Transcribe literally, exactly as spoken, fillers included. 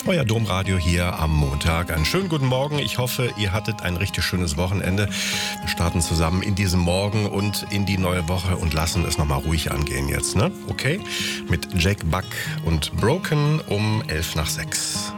euer Domradio hier am Montag. Einen schönen guten Morgen. Ich hoffe, ihr hattet ein richtig schönes Wochenende. Wir starten zusammen in diesem Morgen und in die neue Woche und lassen es nochmal ruhig angehen jetzt, ne? Okay? Mit Jake Buck und Broken um elf nach sechs.